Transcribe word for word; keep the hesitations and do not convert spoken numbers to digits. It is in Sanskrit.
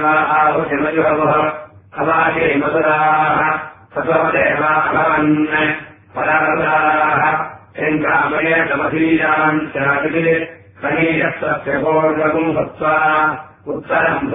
आहुतिमयुहवः अवाये मधुराः सत्वदेवाभवन् परादाः शङ्कामयेतमधीयान् स्यादिले सनीयस्तस्य पूर्वगुम् हत्वा उत्तरम्